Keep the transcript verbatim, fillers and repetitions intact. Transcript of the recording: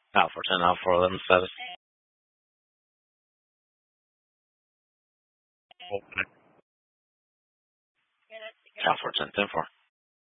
Out for ten, out for eleven status. Out for ten, ten four.